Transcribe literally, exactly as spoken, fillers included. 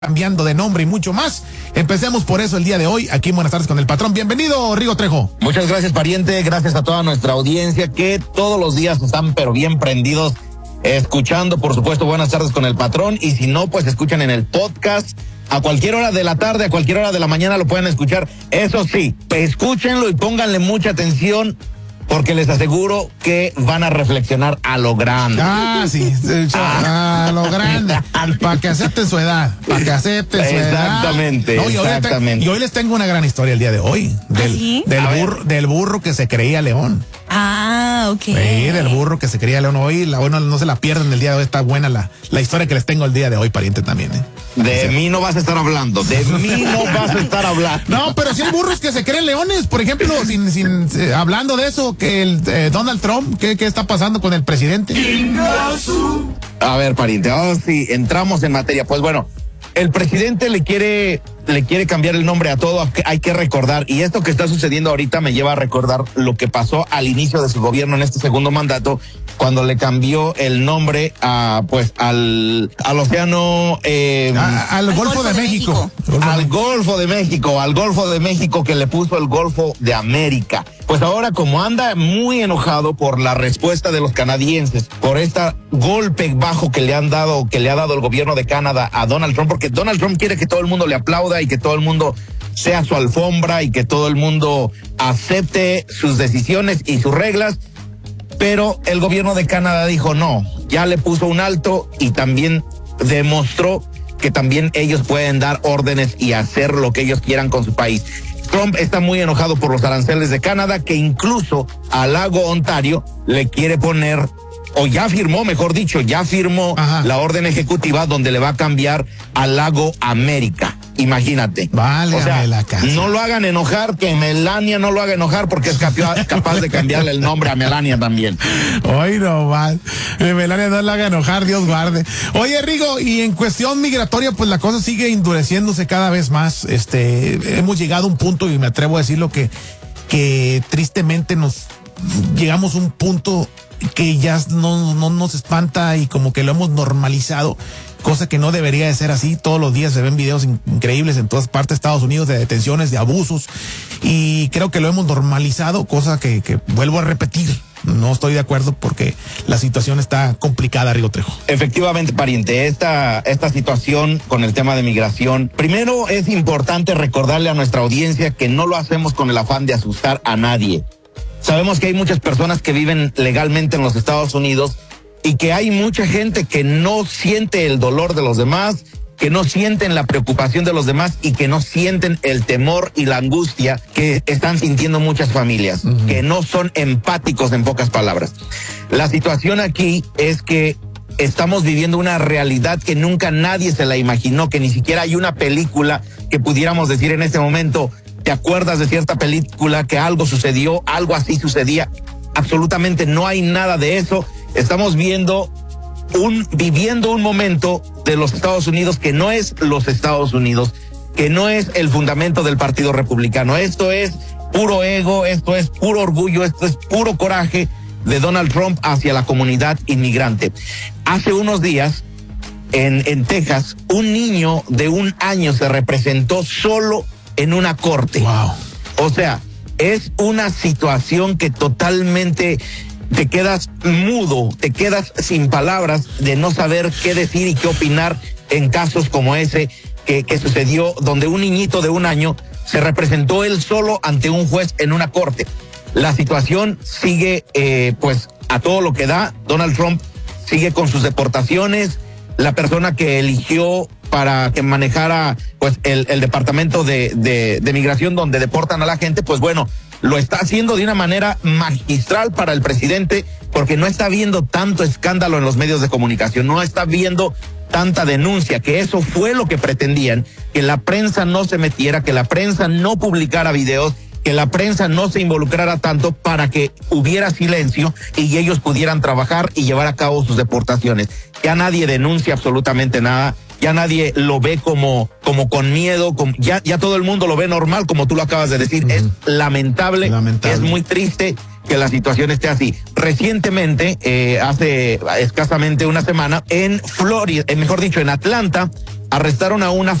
cambiando de nombre y mucho más. Empecemos por eso el día de hoy, aquí en Buenas Tardes con el Patrón. Bienvenido, Rigo Trejo. Muchas gracias, pariente, gracias a toda nuestra audiencia que todos los días están pero bien prendidos, escuchando, por supuesto, Buenas Tardes con el Patrón, y si no, pues escuchan en el podcast, a cualquier hora de la tarde, a cualquier hora de la mañana lo pueden escuchar. Eso sí, escúchenlo y pónganle mucha atención, porque les aseguro que van a reflexionar a lo grande. Ah, sí, ah. a lo grande. Para que acepten su edad. Para que acepten su exactamente, edad. No, y hoy exactamente. Te, y hoy les tengo una gran historia el día de hoy. Del, ¿Sí? del, burro, del burro que se creía león. Ah, ok. Sí, del burro que se creía león. Hoy, la, bueno, no se la pierdan el día de hoy. Está buena la, la historia que les tengo el día de hoy, pariente, también, ¿eh? De mí no vas a estar hablando, de mí no vas a estar hablando. No, pero si hay burros que se creen leones, por ejemplo, sin, sin eh, hablando de eso, que el eh, Donald Trump, ¿qué, ¿qué está pasando con el presidente? A ver, pariente, ahora sí, entramos en materia. Pues bueno, el presidente le quiere, le quiere cambiar el nombre a todo, hay que recordar, y esto que está sucediendo ahorita me lleva a recordar lo que pasó al inicio de su gobierno en este segundo mandato, cuando le cambió el nombre a, pues, al, al océano, eh, a, al, al Golfo, Golfo de, de México. México. Al Golfo de México, al Golfo de México, que le puso el Golfo de América. Pues ahora, como anda muy enojado por la respuesta de los canadienses, por este golpe bajo que le han dado, que le ha dado el gobierno de Canadá a Donald Trump, porque Donald Trump quiere que todo el mundo le aplauda y que todo el mundo sea su alfombra y que todo el mundo acepte sus decisiones y sus reglas. Pero el gobierno de Canadá dijo no, ya le puso un alto y también demostró que también ellos pueden dar órdenes y hacer lo que ellos quieran con su país. Trump está muy enojado por los aranceles de Canadá, que incluso al lago Ontario le quiere poner, o ya firmó, mejor dicho, ya firmó Ajá. la orden ejecutiva donde le va a cambiar al lago América. Imagínate. Vale, o sea, la casa. No lo hagan enojar, que Melania no lo haga enojar, porque es capaz, capaz de cambiarle el nombre a Melania también. Hoy no más. Melania no la haga enojar, Dios guarde. Oye, Rigo, y en cuestión migratoria, pues la cosa sigue endureciéndose cada vez más. Este, hemos llegado a un punto, y me atrevo a decirlo, que, que tristemente nos llegamos a un punto que ya no, no nos espanta y como que lo hemos normalizado, cosa que no debería de ser así. Todos los días se ven videos increíbles en todas partes de Estados Unidos de detenciones, de abusos, y creo que lo hemos normalizado, cosa que, que vuelvo a repetir. No estoy de acuerdo porque la situación está complicada, Rigo Trejo. Efectivamente, pariente, esta, esta situación con el tema de migración, primero es importante recordarle a nuestra audiencia que no lo hacemos con el afán de asustar a nadie. Sabemos que hay muchas personas que viven legalmente en los Estados Unidos y que hay mucha gente que no siente el dolor de los demás, que no sienten la preocupación de los demás y que no sienten el temor y la angustia que están sintiendo muchas familias, uh-huh. que no son empáticos, en pocas palabras. La situación aquí es que estamos viviendo una realidad que nunca nadie se la imaginó, que ni siquiera hay una película que pudiéramos decir en este momento, ¿te acuerdas de cierta película que algo sucedió, algo así sucedía? Absolutamente no hay nada de eso. Estamos viendo un, viviendo un momento de los Estados Unidos que no es los Estados Unidos, que no es el fundamento del Partido Republicano. Esto es puro ego, esto es puro orgullo, esto es puro coraje de Donald Trump hacia la comunidad inmigrante. Hace unos días, en, en Texas, un niño de un año se representó solo en una corte. Wow. O sea, es una situación que totalmente te quedas mudo, te quedas sin palabras de no saber qué decir y qué opinar en casos como ese que, que sucedió, donde un niñito de un año se representó él solo ante un juez en una corte. La situación sigue eh, pues a todo lo que da. Donald Trump sigue con sus deportaciones. La persona que eligió para que manejara pues el, el departamento de, de, de migración donde deportan a la gente, pues bueno, lo está haciendo de una manera magistral para el presidente, porque no está viendo tanto escándalo en los medios de comunicación, no está viendo tanta denuncia, que eso fue lo que pretendían, que la prensa no se metiera, que la prensa no publicara videos, que la prensa no se involucrara tanto para que hubiera silencio y ellos pudieran trabajar y llevar a cabo sus deportaciones. Ya nadie denuncia absolutamente nada, ya nadie lo ve como, como con miedo, como, ya, ya todo el mundo lo ve normal, como tú lo acabas de decir. Uh-huh. Es lamentable, lamentable, es muy triste que la situación esté así. Recientemente, eh, hace escasamente una semana, en Florida, eh, mejor dicho, en Atlanta, arrestaron a una